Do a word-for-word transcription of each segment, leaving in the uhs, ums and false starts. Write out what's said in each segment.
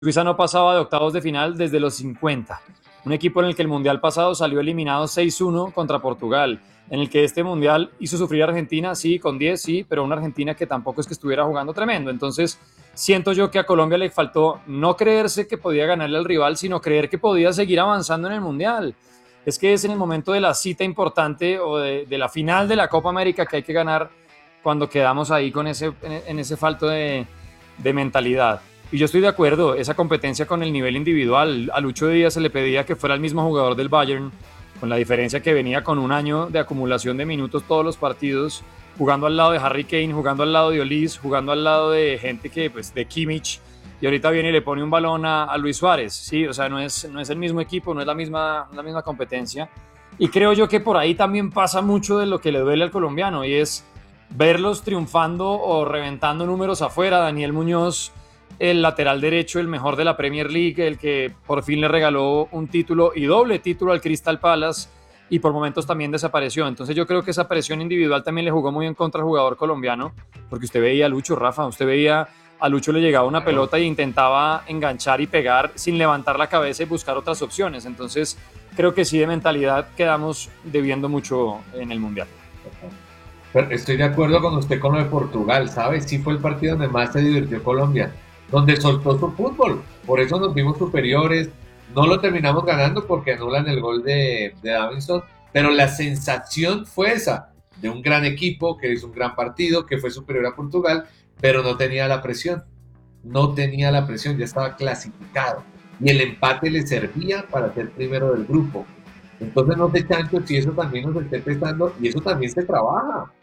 Suiza no pasaba de octavos de final desde los cincuenta. Un equipo en el que el Mundial pasado salió eliminado seis uno contra Portugal, en el que este Mundial hizo sufrir a Argentina, sí, con diez, sí, pero una Argentina que tampoco es que estuviera jugando tremendo. Entonces, siento yo que a Colombia le faltó no creerse que podía ganarle al rival, sino creer que podía seguir avanzando en el Mundial. Es que es en el momento de la cita importante o de, de la final de la Copa América que hay que ganar cuando quedamos ahí con ese, en, en ese falto de, de mentalidad. Y yo estoy de acuerdo, esa competencia con el nivel individual. A Lucho Díaz se le pedía que fuera el mismo jugador del Bayern, con la diferencia que venía con un año de acumulación de minutos todos los partidos, jugando al lado de Harry Kane, jugando al lado de Olise, jugando al lado de gente que, pues, de Kimmich, y ahorita viene y le pone un balón a, a Luis Suárez, ¿sí? O sea, no es, no es el mismo equipo, no es la misma, la misma competencia. Y creo yo que por ahí también pasa mucho de lo que le duele al colombiano, y es verlos triunfando o reventando números afuera. Daniel Muñoz, el lateral derecho, el mejor de la Premier League, el que por fin le regaló un título y doble título al Crystal Palace, y por momentos también desapareció. Entonces yo creo que esa presión individual también le jugó muy en contra al jugador colombiano, porque usted veía a Lucho, Rafa, usted veía a Lucho, le llegaba una pelota e intentaba enganchar y pegar sin levantar la cabeza y buscar otras opciones. Entonces creo que sí, de mentalidad quedamos debiendo mucho en el Mundial. Pero estoy de acuerdo con usted con lo de Portugal, ¿sabe? Sí fue el partido donde más se divirtió Colombia, donde soltó su fútbol, por eso nos vimos superiores. No lo terminamos ganando porque anulan el gol de, de Davinson, pero la sensación fue esa, de un gran equipo que hizo un gran partido, que fue superior a Portugal, pero no tenía la presión, no tenía la presión, ya estaba clasificado, y el empate le servía para ser primero del grupo. Entonces no sé tanto si eso también nos esté pesando, y eso también se trabaja.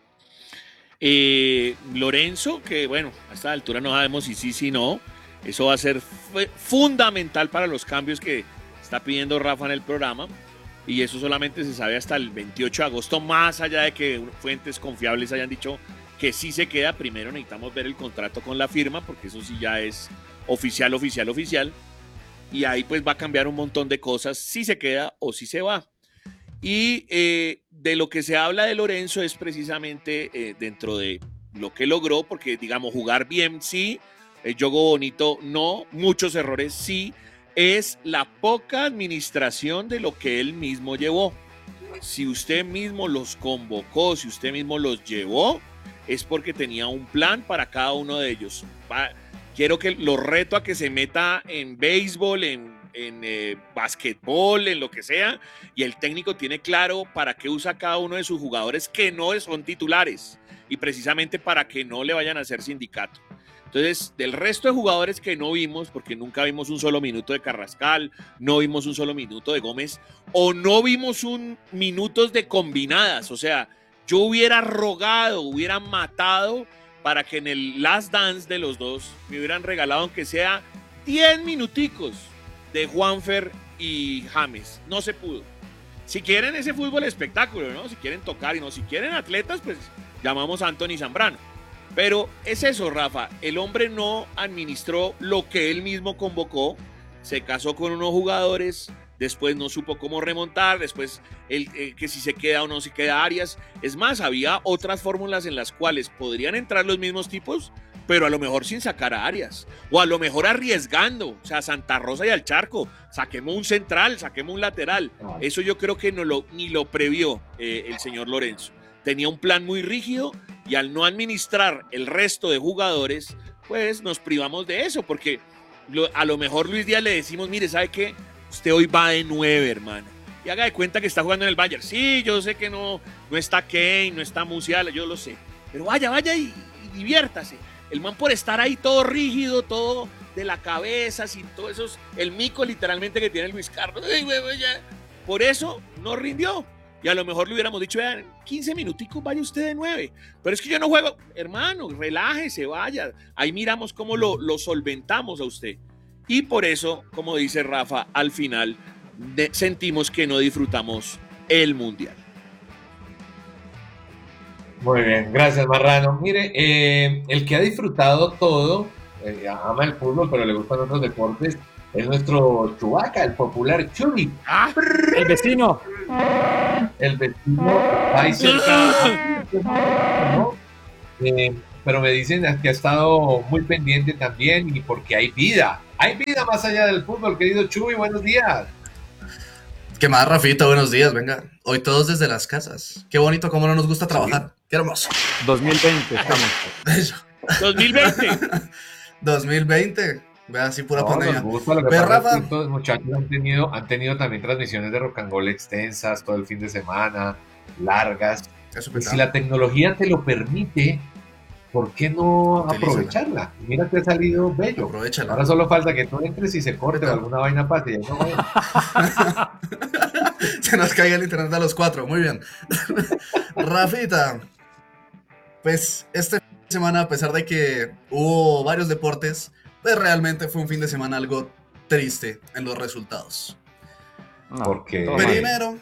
Eh, Lorenzo, que bueno, a esta altura no sabemos si sí, si no. Eso va a ser fundamental para los cambios que está pidiendo Rafa en el programa. Y eso solamente se sabe hasta el veintiocho de agosto, más allá de que fuentes confiables hayan dicho que sí se queda. Primero necesitamos ver el contrato con la firma, porque eso sí ya es oficial, oficial, oficial. Y ahí pues va a cambiar un montón de cosas, si se queda o si se va. Y eh, de lo que se habla de Lorenzo es precisamente eh, dentro de lo que logró, porque digamos, jugar bien sí, el juego bonito no, muchos errores sí, es la poca administración de lo que él mismo llevó. Si usted mismo los convocó, si usted mismo los llevó, es porque tenía un plan para cada uno de ellos. Pa- Quiero que los reto a que se meta en béisbol, en en eh, basquetbol, en lo que sea, y el técnico tiene claro para qué usa cada uno de sus jugadores que no son titulares, y precisamente para que no le vayan a hacer sindicato. Entonces, del resto de jugadores que no vimos, porque nunca vimos un solo minuto de Carrascal, no vimos un solo minuto de Gómez, o no vimos un minutos de combinadas, o sea, yo hubiera rogado, hubiera matado para que en el last dance de los dos me hubieran regalado aunque sea diez minuticos de Juanfer y James. No se pudo. Si quieren ese fútbol espectáculo, ¿no? Si quieren tocar y no, si quieren atletas, pues llamamos a Anthony Zambrano. Pero es eso, Rafa. El hombre no administró lo que él mismo convocó. Se casó con unos jugadores, después no supo cómo remontar, después el, el, que si se queda o no se queda Arias. Es más, había otras fórmulas en las cuales podrían entrar los mismos tipos, pero a lo mejor sin sacar a Arias, o a lo mejor arriesgando, o sea, Santa Rosa y al Charco, saquemos un central, saquemos un lateral. Eso yo creo que no lo, ni lo previó eh, el señor Lorenzo. Tenía un plan muy rígido, y al no administrar el resto de jugadores, pues nos privamos de eso, porque lo, a lo mejor Luis Díaz le decimos, mire, ¿sabe qué? Usted hoy va de nueve, hermano, y haga de cuenta que está jugando en el Bayern. Sí, yo sé que no, no está Kane, no está Musiala, yo lo sé, pero vaya, vaya y, y diviértase. El man, por estar ahí todo rígido, todo de la cabeza, sin todo eso, el mico literalmente que tiene Luis Carlos, por eso no rindió. Y a lo mejor le hubiéramos dicho, vean, quince minuticos, vaya usted de nueve. Pero es que yo no juego. Hermano, relájese, vaya. Ahí miramos cómo lo, lo solventamos a usted. Y por eso, como dice Rafa, al final de, sentimos que no disfrutamos el Mundial. Muy bien, gracias, Marrano. Mire, eh, el que ha disfrutado todo, eh, ama el fútbol, pero le gustan otros deportes, es nuestro Chubaca, el popular Chubi. ¡Ah! El vecino. El vecino ahí cerca. ¿No? Eh, pero me dicen que ha estado muy pendiente también y porque hay vida. Hay vida más allá del fútbol, querido Chuy, buenos días. ¿Qué más, Rafita? Buenos días, venga. Hoy todos desde las casas. Qué bonito, cómo no nos gusta trabajar. Sí. Qué hermoso. dos mil veinte, estamos. Eso. dos mil veinte. dos mil veinte. Vea, así pura no, pandemia. Nos gusta, lo que Pero, Rafa, estos muchachos han tenido, han tenido también transmisiones de Rock and Roll extensas todo el fin de semana, largas. Y si la tecnología te lo permite, ¿por qué no Utilízala. aprovecharla? Mira que ha salido bello. Aprovechala. Ahora solo falta que tú entres y se corte o alguna vaina pase. Ya no se nos caiga el internet a los cuatro. Muy bien. Rafita, pues este fin de semana, a pesar de que hubo varios deportes, pues realmente fue un fin de semana algo triste en los resultados. No, porque primero,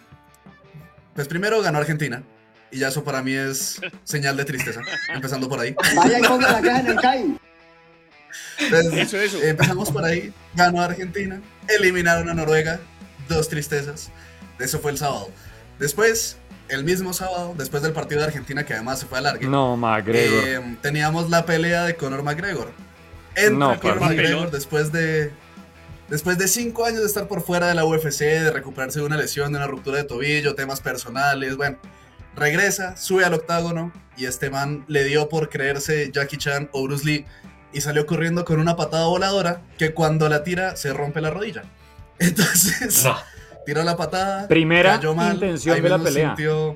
pues primero ganó Argentina. Y ya eso para mí es señal de tristeza, empezando por ahí. Vaya y ponga la caja en el C A I. Entonces, eso, eso. Empezamos por ahí, ganó Argentina, eliminaron a Noruega, dos tristezas. Eso fue el sábado. Después, el mismo sábado, después del partido de Argentina, que además se fue a largue. No, McGregor. Eh, teníamos la pelea de Conor McGregor. Entre no, Conor McGregor, después de, después de cinco años de estar por fuera de la U F C, de recuperarse de una lesión, de una ruptura de tobillo, temas personales, bueno... Regresa, sube al octágono y este man le dio por creerse Jackie Chan o Bruce Lee y salió corriendo con una patada voladora que cuando la tira se rompe la rodilla. Entonces, no. tiró la patada, primera cayó mal, intención de la pelea. Sintió...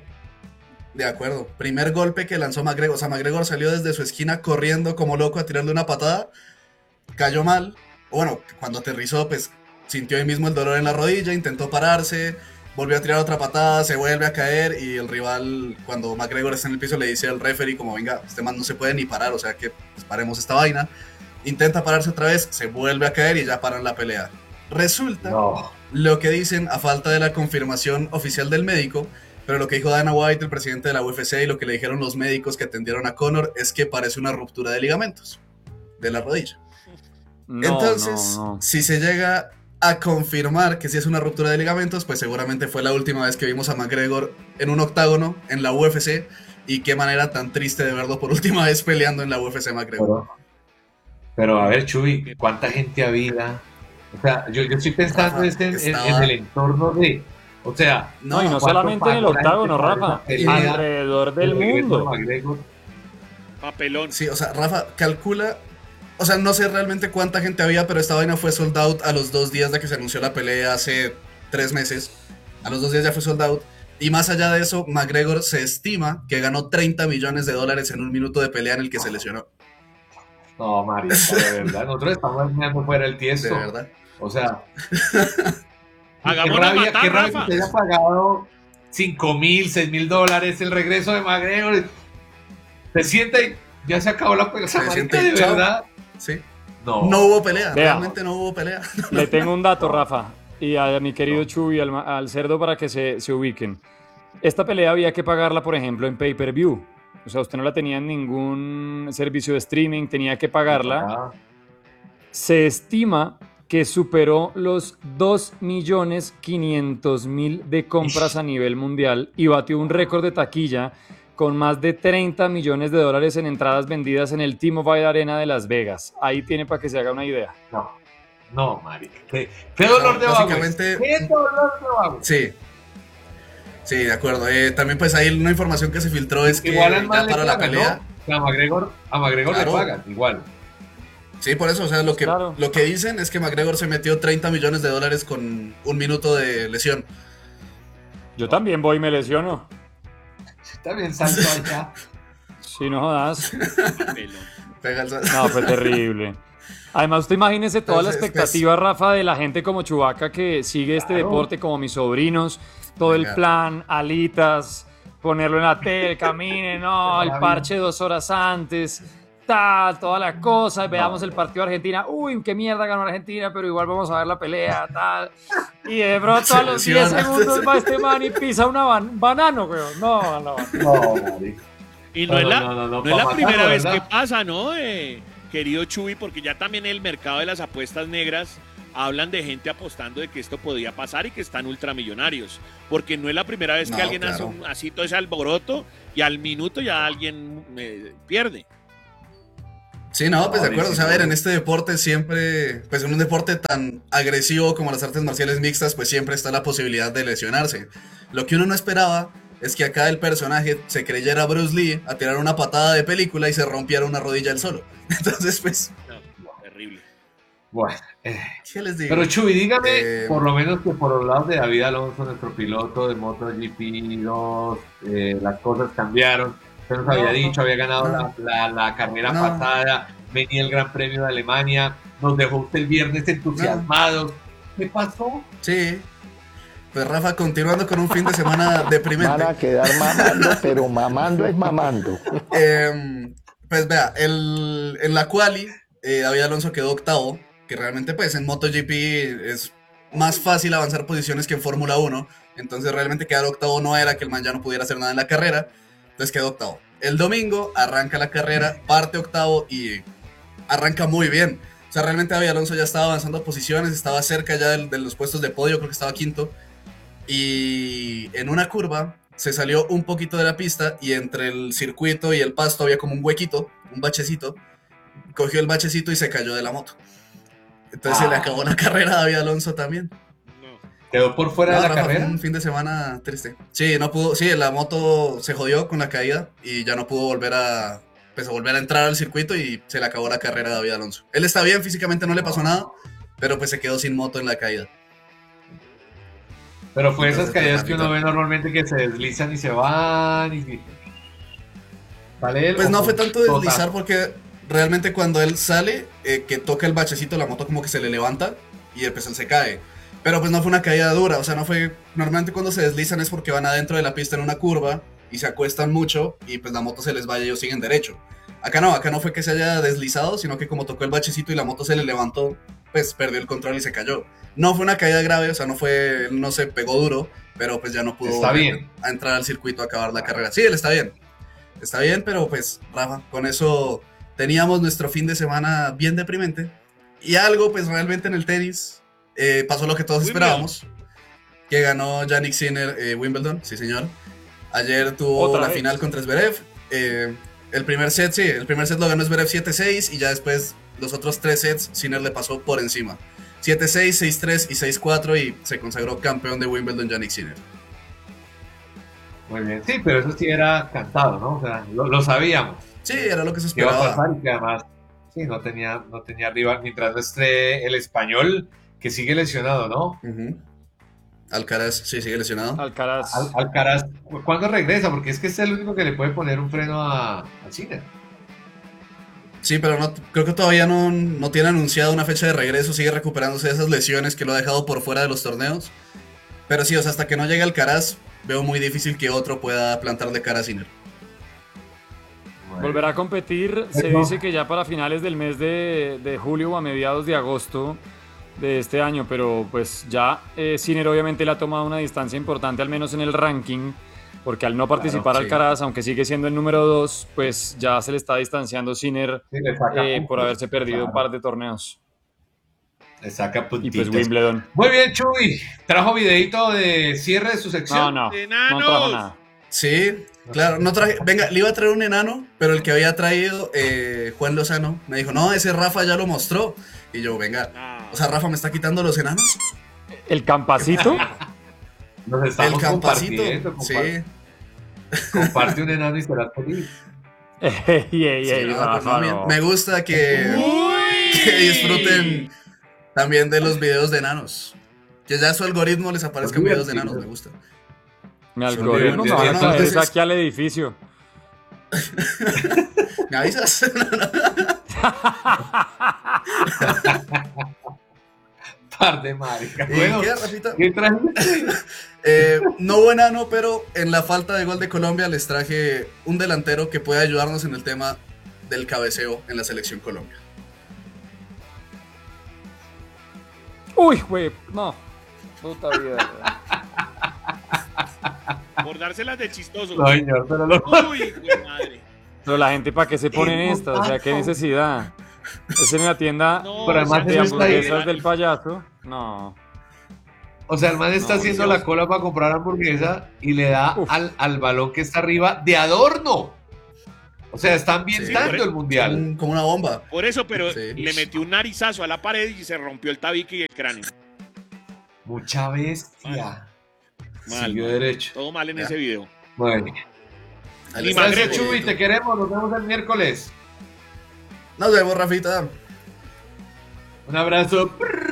De acuerdo, primer golpe que lanzó McGregor, o sea, McGregor salió desde su esquina corriendo como loco a tirarle una patada, cayó mal, bueno, cuando aterrizó pues sintió ahí mismo el dolor en la rodilla, intentó pararse, volvió a tirar otra patada, se vuelve a caer y el rival, cuando McGregor está en el piso, le dice al referee como, venga, este man no se puede ni parar, o sea que pues, paremos esta vaina. Intenta pararse otra vez, se vuelve a caer y ya paran la pelea. Resulta, no. lo que dicen, a falta de la confirmación oficial del médico, pero lo que dijo Dana White, el presidente de la U F C, y lo que le dijeron los médicos que atendieron a Conor, es que parece una ruptura de ligamentos de la rodilla. No, Entonces, no, no. si se llega... a confirmar que si es una ruptura de ligamentos, pues seguramente fue la última vez que vimos a McGregor en un octágono en la U F C, y qué manera tan triste de verlo por última vez peleando en la U F C McGregor. Pero, pero a ver, Chuy, ¿cuánta gente había? O sea, yo, yo estoy pensando Rafa, en, estaba... en el entorno de... O sea... No, y no solamente en el octágono, Rafa, alrededor del mundo. McGregor. Papelón. Sí, o sea, Rafa, calcula... O sea, no sé realmente cuánta gente había, pero esta vaina fue sold out a los dos días de que se anunció la pelea hace tres meses. A los dos días ya fue sold out. Y más allá de eso, McGregor se estima que ganó treinta millones de dólares en un minuto de pelea en el que se lesionó. No, Mario, de verdad. Nosotros estamos mirando fuera el tiesto. De verdad. O sea... Hagamos qué rabia, matar, qué rabia Rafa. que se haya pagado cinco mil, seis mil dólares el regreso de McGregor. Se sienta y ya se acabó la pelea. Se siente de chao. verdad. Sí. No. no hubo pelea, Vea, realmente no hubo pelea. Le tengo un dato, Rafa, y a mi querido Chuy, al, al cerdo, para que se, se ubiquen. Esta pelea había que pagarla, por ejemplo, en pay-per-view. O sea, usted no la tenía en ningún servicio de streaming, tenía que pagarla. Se estima que superó los dos millones quinientos mil de compras a nivel mundial y batió un récord de taquilla con más de treinta millones de dólares en entradas vendidas en el T-Mobile Arena de Las Vegas. Ahí tiene para que se haga una idea. No, no, Mari. Qué, qué dolor de básicamente, qué dolor de vago. Sí, sí, de acuerdo. Eh, también pues ahí una información que se filtró es que igual ya para la pelea... ¿no? A McGregor, a McGregor claro. le pagan, igual. Sí, por eso, o sea, lo que, claro. lo que dicen es que McGregor se metió treinta millones de dólares con un minuto de lesión. Yo también voy y me lesiono. También salto allá. Sí, no jodas. Pega el no, fue terrible. Además, usted imagínese toda Entonces, la expectativa, pues, Rafa, de la gente como Chewbacca que sigue este claro. deporte, como mis sobrinos, todo Venga. el plan, alitas, ponerlo en la tele, camine, no, el parche dos horas antes, tal, toda la cosa, veamos el partido de Argentina, uy, qué mierda ganó Argentina, pero igual vamos a ver la pelea, tal, y de pronto a los diez segundos va este man y pisa un ban- banano, weón, no, no, no, marico. Y no, no es la, no, no, no, no es la primera matarlo, vez ¿verdad? que pasa, ¿no? Eh, querido Chuy, porque ya también en el mercado de las apuestas negras hablan de gente apostando de que esto podía pasar y que están ultramillonarios, porque no es la primera vez que no, alguien claro. hace un, así todo ese alboroto y al minuto ya alguien eh, pierde. Sí, no, pues de acuerdo. O sea, a ver, en Buenísimo. este deporte siempre, pues en un deporte tan agresivo como las artes marciales mixtas, pues siempre está la posibilidad de lesionarse. Lo que uno no esperaba es que acá el personaje se creyera Bruce Lee a tirar una patada de película y se rompiera una rodilla él solo. Entonces, pues, No, terrible. Bueno, eh, ¿qué les digo? pero Chuy, dígame, Eh, por lo menos que por los lados de David Alonso, nuestro piloto de MotoGP dos, eh, las cosas cambiaron. Usted nos No, había dicho, había ganado no. la, la, la carrera No. pasada, venía el Gran Premio de Alemania, nos dejó usted el viernes entusiasmados. ¿Qué pasó? Sí. Pues Rafa, continuando con un fin de semana deprimente. Van a quedar mamando, pero mamando es mamando. Eh, pues vea, el, en la quali, eh, David Alonso quedó octavo, que realmente pues en MotoGP es más fácil avanzar posiciones que en Fórmula uno, entonces realmente quedar octavo no era que el man ya no pudiera hacer nada en la carrera, entonces quedó octavo. El domingo arranca la carrera, parte octavo y arranca muy bien. O sea, realmente David Alonso ya estaba avanzando posiciones, estaba cerca ya de, de los puestos de podio, creo que estaba quinto. Y en una curva se salió un poquito de la pista y entre el circuito y el pasto había como un huequito, un bachecito. Cogió el bachecito y se cayó de la moto. Entonces Ah. se le acabó la carrera a David Alonso también. No. ¿Quedó por fuera No, de la Rafa, fue carrera? un fin de semana triste. Sí, no pudo, sí, la moto se jodió con la caída y ya no pudo volver a, pues, a volver a entrar al circuito y se le acabó la carrera a David Alonso. Él está bien, físicamente no le pasó nada, pero pues se quedó sin moto en la caída. Pero fue esas Entonces, caídas que uno Rafa, ve normalmente que se deslizan y se van y... ¿Vale? Pues no ¿O fue tanto total? deslizar porque realmente cuando él sale, eh, que toca el bachecito, la moto como que se le levanta y pues él se cae. Pero pues no fue una caída dura, o sea, no fue... Normalmente cuando se deslizan es porque van adentro de la pista en una curva y se acuestan mucho y pues la moto se les va y ellos siguen derecho. Acá no, acá no fue que se haya deslizado, sino que como tocó el bachecito y la moto se le levantó, pues perdió el control y se cayó. No fue una caída grave, o sea, no fue, él no se pegó duro, pero pues ya no pudo Está bien. a entrar al circuito a acabar la carrera. Sí, él está bien. Está bien, pero pues, Rafa, con eso teníamos nuestro fin de semana bien deprimente. Y algo, pues realmente en el tenis, eh, pasó lo que todos Wimbledon. esperábamos, que ganó Jannik Sinner eh, Wimbledon, sí señor. Ayer tuvo Otra la vez. final contra Zverev. Eh, el primer set, sí, el primer set lo ganó Zverev siete seis y ya después los otros tres sets Sinner le pasó por encima. siete seis, seis tres y seis cuatro y se consagró campeón de Wimbledon Jannik Sinner. Muy bien. Sí, pero eso sí era cantado, ¿no? O sea, lo, lo sabíamos. Sí, era lo que se Que iba a esperaba. pasar y que además, sí, no tenía, no tenía rival. Mientras no esté el español, que sigue lesionado, ¿no? Ujú. Alcaraz, sí, sigue lesionado. Alcaraz. Al- Alcaraz, ¿cuándo regresa? Porque es que es el único que le puede poner un freno a, a Sinner. Sí, pero no, creo que todavía no, no tiene anunciado una fecha de regreso, sigue recuperándose de esas lesiones que lo ha dejado por fuera de los torneos. Pero sí, o sea, hasta que no llegue Alcaraz, veo muy difícil que otro pueda plantarle cara a Sinner. Volverá a competir, se Pero- dice que ya para finales del mes de, de julio o a mediados de agosto de este año, pero pues ya eh, Sinner obviamente le ha tomado una distancia importante, al menos en el ranking, porque al no participar Claro, sí. Alcaraz, aunque sigue siendo el número dos, pues ya se le está distanciando Sinner Sí, le saca eh, puntos, por haberse perdido claro. un par de torneos. Le saca Y puntitos. pues Wimbledon. Muy bien, Chuy. Trajo videito de cierre de su No, sección. no, no ¡Enanos! trajo nada. Sí, claro, no traje, venga, le iba a traer un enano, pero el que había traído eh, Juan Lozano me dijo, no, ese Rafa ya lo mostró. Y yo, venga, No. o sea, Rafa me está quitando los enanos. ¿El campacito? Nos estamos El campacito, compartiendo. sí. Comparte, comparte un enano y serás feliz. Ey, ey, Sí, ey, no, Rafa, pues no, me, no. me gusta que, que disfruten también de los videos de enanos. Que ya su algoritmo les aparezcan Pues videos de divertido. enanos, me gusta. Mi algoritmo me divertido. van a traer Entonces- aquí al edificio. ¿Me avisas? Par de maricas. ¿Y Bueno, qué, Rafita? ¿qué trajiste? Eh, no hubo enano, pero en la falta de gol de Colombia les traje un delantero que puede ayudarnos en el tema del cabeceo en la selección Colombia. Uy, güey, no. Puta vida. Por dárselas de chistoso. No, señor, pero lo... Uy, güey, madre. Pero la gente, ¿para qué se pone en ¡Qué esta? O sea, ¿qué botazo! necesidad? Es en la tienda No, Pero además de eso está ahí. hamburguesas del payaso. No. O sea, el man está No, haciendo Dios. la cola para comprar hamburguesa y le da Uf. al, al balón que está arriba de adorno. O O sea, está ambientando Sí, el mundial. Un- como una bomba. Por eso, pero Sí. le metió un narizazo a la pared y se rompió el tabique y el cráneo. Mucha bestia. Mal, Siguió mal. derecho. Todo mal en Ya. ese video. Bueno. Ahí Ni está. más Gracias, Magrego. Chuy, te queremos. Nos vemos el miércoles. Nos vemos, Rafita. Un abrazo.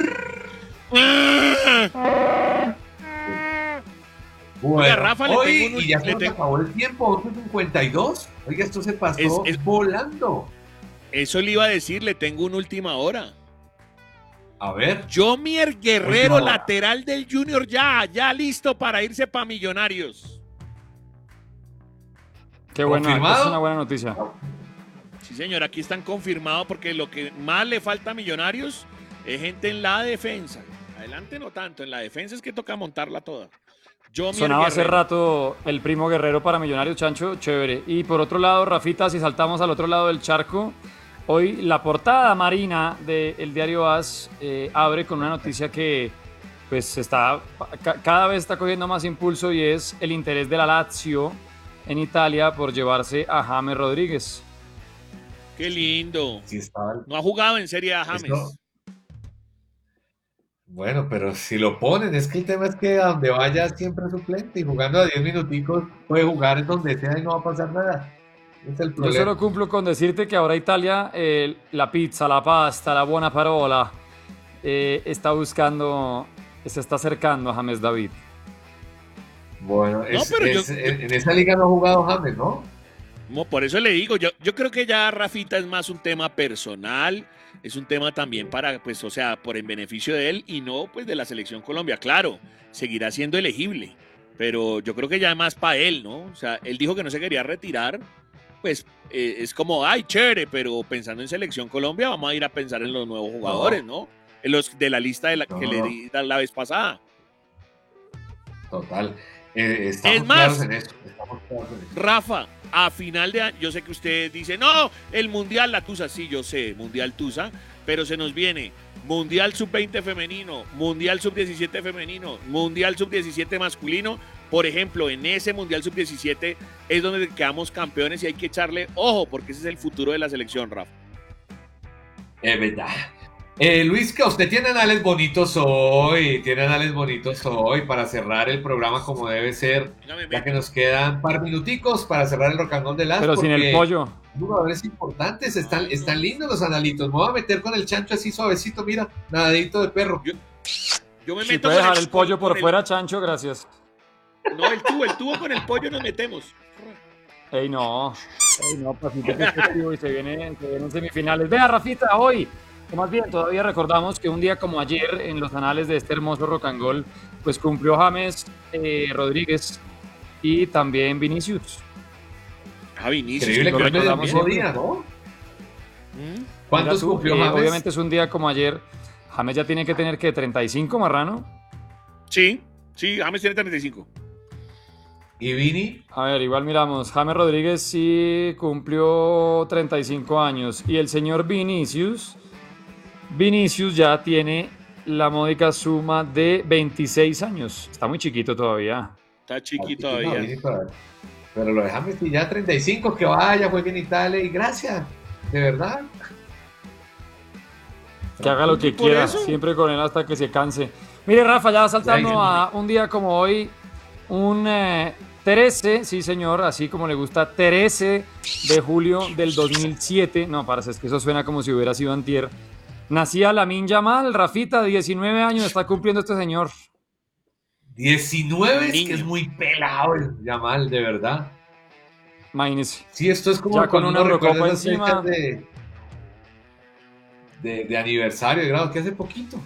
Bueno, Oiga, Rafa, le hoy, tengo un- y ya le se nos tengo- acabó el tiempo, once cincuenta y dos. Oiga, esto se pasó Es- es- volando. Eso le iba a decir, le tengo una última hora. A ver, Jomier Guerrero, Última hora. lateral del Junior, ya, ya listo para irse para Millonarios. Qué buena, ¿Confirmado? es una buena noticia. Sí, señor, aquí están confirmados porque lo que más le falta a Millonarios es gente en la defensa. Adelante no tanto, en la defensa es que toca montarla toda. Jomier Sonaba hace Guerrero. rato el primo Guerrero para Millonarios, Chancho, chévere. Y por otro lado, Rafita, si saltamos al otro lado del charco, hoy la portada marina del diario AS eh, abre con una noticia que pues está ca- cada vez está cogiendo más impulso y es el interés de la Lazio en Italia por llevarse a James Rodríguez. Qué lindo. sí estaba. No ha jugado en Serie A James. Eso- Bueno, pero si lo ponen, es que el tema es que a donde vaya siempre es suplente y jugando a diez minuticos puede jugar en donde sea y no va a pasar nada. Ese es el Yo problema. solo cumplo con decirte que ahora Italia, eh, la pizza, la pasta, la buena parola, eh, está buscando, se está acercando a James David. Bueno, es- pero yo- es- en, en esa liga no ha jugado James, ¿no? No, por eso le digo, yo, yo creo que ya Rafita es más un tema personal, es un tema también para, pues, o sea, por en beneficio de él y no, pues, de la selección Colombia. Claro, seguirá siendo elegible, pero yo creo que ya es más para él, ¿no? O sea, él dijo que no se quería retirar, pues, eh, es como, ay, chévere, pero pensando en selección Colombia, vamos a ir a pensar en los nuevos jugadores, ¿no? En los de la lista de la, que No. le di la vez pasada. Total. Eh, estamos Es más- claros en eso. Estamos claros en eso. Rafa, a final de año, yo sé que usted dice, no, el Mundial la Tusa, sí, yo sé, Mundial Tusa, pero se nos viene Mundial sub veinte femenino, Mundial sub diecisiete femenino, Mundial sub diecisiete masculino. Por ejemplo, en ese Mundial sub diecisiete es donde quedamos campeones y hay que echarle ojo, porque ese es el futuro de la selección, Rafa. Es verdad. Eh, Luis, que usted tiene anales bonitos hoy, tiene anales bonitos hoy para cerrar el programa como debe ser, Dígame, ya que nos quedan un par minuticos para cerrar el rocangón de las. Pero sin el pollo. Jugadores importantes, están, están lindos los analitos. Me voy a meter con el chancho así suavecito, mira, nadadito de perro. yo me Si meto puede con dejar el pollo por con el- fuera, Chancho, gracias. No, el tubo, el tubo con el pollo nos metemos. Ey, no. Ey, no, pasito efectivo y se vienen, se vienen semifinales. Vea, Rafita, hoy, o más bien, todavía recordamos que un día como ayer, en los anales de este hermoso rock and roll, pues cumplió James eh, Rodríguez y también Vinicius. Ah, Vinicius. Increíble lo que hoy me recordamos mismo siempre. día, ¿no? ¿Mm? ¿Cuántos Mira tú, cumplió eh, James? Obviamente es un día como ayer. James ya tiene que tener, que ¿treinta y cinco, Marrano? Sí, sí, James tiene treinta y cinco. ¿Y Vini? A ver, igual miramos. James Rodríguez sí cumplió treinta y cinco años. Y el señor Vinicius, Vinicius ya tiene la módica suma de veintiséis años. Está muy chiquito todavía. Está chiquito No, todavía. Vini todavía. Pero lo dejamos y ya treinta y cinco, que vaya, juegue en Italia y gracias, de verdad. Que haga lo que por quiera, eso. siempre con él hasta que se canse. Mire, Rafa, ya saltando Ya, a un día como hoy, un eh, trece, sí señor, así como le gusta, trece de julio del dos mil siete. No, parece es que eso suena como si hubiera sido antier. Nacía Lamine Yamal, Rafita, diecinueve años, está cumpliendo este señor. diecinueve, es que Niño. es muy pelado el Yamal, de verdad. Imagínese. Sí, esto es como Ya con cuando una uno recuerda Eurocopa esas encima. fechas De, de, de aniversario, de grado, que hace poquito.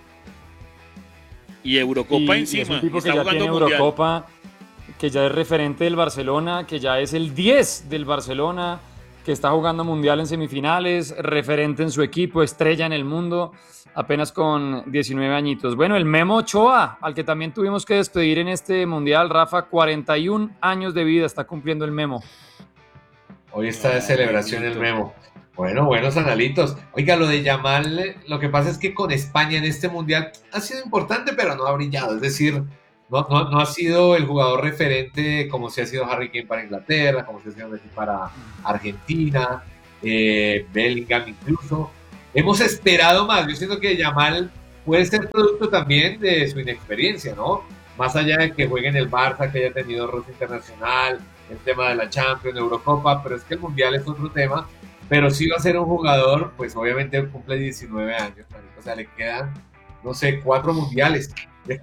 Y Eurocopa Y- y encima. es un tipo y que está ya jugando tiene Mundial. Eurocopa, que ya es referente del Barcelona, que ya es el diez del Barcelona, que está jugando Mundial en semifinales, referente en su equipo, estrella en el mundo, apenas con diecinueve añitos. Bueno, el Memo Ochoa, al que también tuvimos que despedir en este Mundial, Rafa, cuarenta y un años de vida está cumpliendo el Memo. Hoy está de No, celebración el bendito. Memo. Bueno, buenos analitos. Oiga, lo de Yamal, lo que pasa es que con España en este mundial ha sido importante, pero no ha brillado. Es decir, no, no, no ha sido el jugador referente como se ha sido Harry Kane para Inglaterra, como se ha sido Messi para Argentina, eh, Bellingham incluso. Hemos esperado más. Yo siento que Yamal puede ser producto también de su inexperiencia, ¿no? Más allá de que juegue en el Barça, que haya tenido roce internacional, el tema de la Champions, Eurocopa, pero es que el Mundial es otro tema. Pero sí va a ser un jugador, pues obviamente cumple diecinueve años, marico. O sea, le quedan, no sé, cuatro mundiales.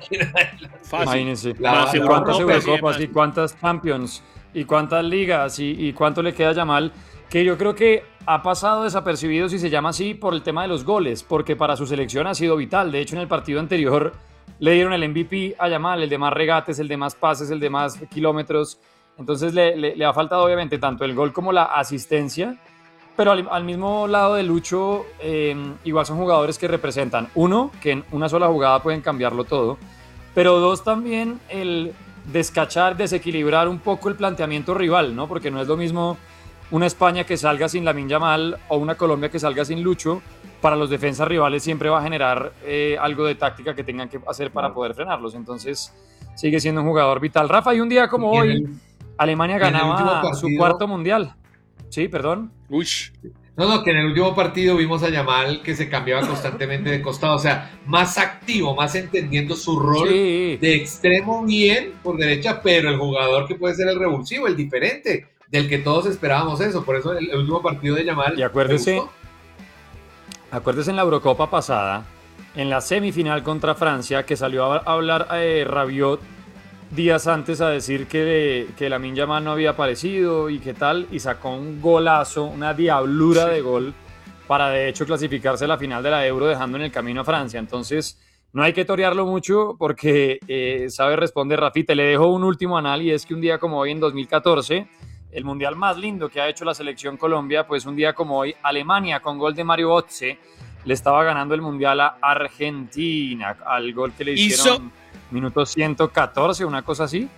Imagínense. La, ¿Y cuántas Eurocopas, Eurocopas sí, y cuántas Champions y cuántas ligas y, y cuánto le queda a Yamal? Que yo creo que ha pasado desapercibido, si se llama así, por el tema de los goles, porque para su selección ha sido vital. De hecho, en el partido anterior le dieron el M V P a Yamal, el de más regates, el de más pases, el de más kilómetros. Entonces le, le, le ha faltado obviamente tanto el gol como la asistencia. Pero al, al mismo lado de Lucho, eh, igual son jugadores que representan, uno, que en una sola jugada pueden cambiarlo todo, pero dos, también el descachar, desequilibrar un poco el planteamiento rival, ¿no? Porque no es lo mismo una España que salga sin Lamine Yamal o una Colombia que salga sin Lucho. Para los defensas rivales siempre va a generar eh, algo de táctica que tengan que hacer para poder frenarlos. Entonces sigue siendo un jugador vital. Rafa, y un día como hoy, el, Alemania ganaba partido, su cuarto mundial. Sí, perdón. Uy. No, no, que en el último partido vimos a Yamal que se cambiaba constantemente de costado, o sea, más activo, más entendiendo su rol sí. de extremo bien por derecha, pero el jugador que puede ser el revulsivo, el diferente, del que todos esperábamos eso. Por eso el, el último partido de Yamal. Y acuérdese, acuérdese en la Eurocopa pasada, en la semifinal contra Francia, que salió a hablar eh, Rabiot días antes a decir que, que Lamine Yamal no había aparecido y qué tal, y sacó un golazo, una diablura sí. de gol para de hecho clasificarse a la final de la Euro, dejando en el camino a Francia. Entonces no hay que torearlo mucho porque eh, sabe responder. Rafita, le dejo un último anal, y es que un día como hoy en dos mil catorce, el mundial más lindo que ha hecho la selección Colombia, pues un día como hoy Alemania con gol de Mario Götze le estaba ganando el mundial a Argentina, al gol que le hicieron ¿Hizo? Minuto ciento catorce, una cosa así.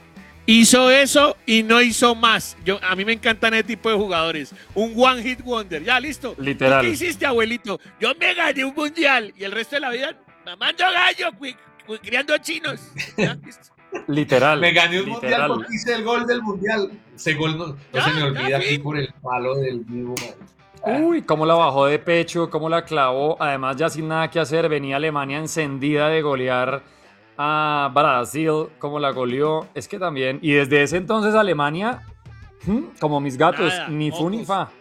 Hizo eso y no hizo más. Yo, a mí me encantan ese tipo de jugadores. Un one hit wonder. Ya, listo. Literal. ¿Qué hiciste, abuelito? Yo me gané un mundial y el resto de la vida mamando gallo, cu- cu- criando chinos. ¿Ya? Literal. Me gané un literal. mundial porque hice el gol del mundial. Ese gol no, no ya, se me olvida ya, aquí fin. por el palo del vivo. Uy, cómo la bajó de pecho, cómo la clavó. Además, ya sin nada que hacer, venía Alemania encendida de golear a Brasil, como la goleó. Es que también, y desde ese entonces Alemania, como mis gatos, Nada, ni fu ni fa.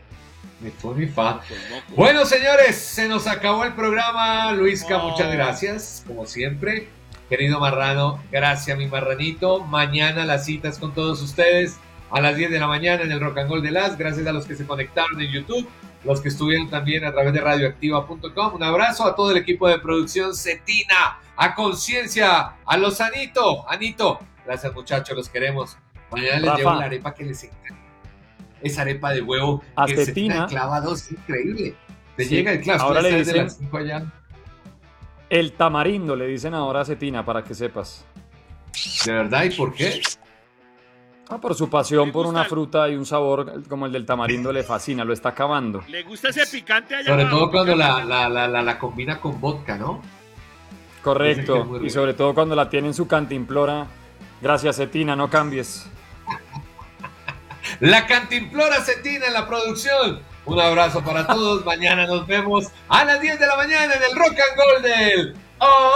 Ni fu ni fa. Bueno, señores, se nos acabó el programa. Luisca, oh. muchas gracias, como siempre. Querido Marrano, gracias, mi marranito. Mañana las citas con todos ustedes a las diez de la mañana en el Rock and Roll de Las. Gracias a los que se conectaron en YouTube, los que estuvieron también a través de radioactiva punto com. Un abrazo a todo el equipo de producción Cetina, a Conciencia, a los Anito. Anito, gracias muchachos, los queremos. Mañana les Rafa. llevo la arepa que les encanta. Esa arepa de huevo A que Cetina. se clava dos, increíble. Te Sí, llega el clavo. ahora le dicen- de las cinco allá. El tamarindo le dicen ahora a Cetina, para que sepas. ¿De verdad? ¿Y por qué? Ah, por su pasión Me por gusta. una fruta y un sabor como el del tamarindo le fascina, lo está acabando. Le gusta ese picante allá Sobre abajo, todo cuando la, picante. la, la, la, la combina con vodka, ¿no? Dicen que es Correcto, muy y rico. sobre todo cuando la tiene en su cantimplora. Gracias, Cetina, no cambies. La Cantimplora Cetina en la producción. Un abrazo para todos. Mañana nos vemos a las diez de la mañana en el Rock and Roll del... ¡Oh!